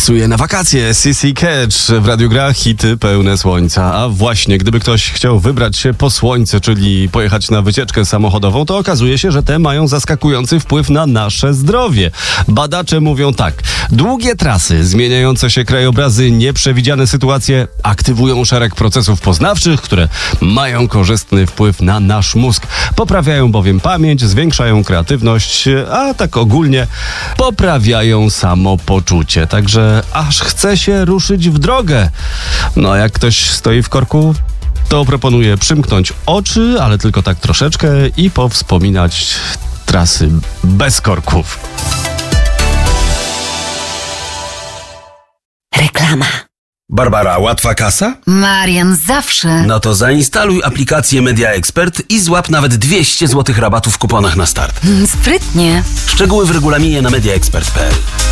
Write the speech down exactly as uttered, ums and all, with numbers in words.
Pasuje na wakacje. C C Catch w Radiu Gra, hity pełne słońca. A właśnie, gdyby ktoś chciał wybrać się po słońce, czyli pojechać na wycieczkę samochodową, to okazuje się, że te mają zaskakujący wpływ na nasze zdrowie. Badacze mówią tak. Długie trasy, zmieniające się krajobrazy, nieprzewidziane sytuacje aktywują szereg procesów poznawczych, które mają korzystny wpływ na nasz mózg. Poprawiają bowiem pamięć, zwiększają kreatywność, a tak ogólnie poprawiają samopoczucie. Także aż chce się ruszyć w drogę. No, jak ktoś stoi w korku, to proponuję przymknąć oczy, ale tylko tak troszeczkę i powspominać trasy bez korków. Reklama. Barbara, łatwa kasa? Marian, zawsze. No to zainstaluj aplikację Media Expert i złap nawet dwieście złotych rabatu w kuponach na start. Sprytnie. Szczegóły w regulaminie na media expert kropka p l.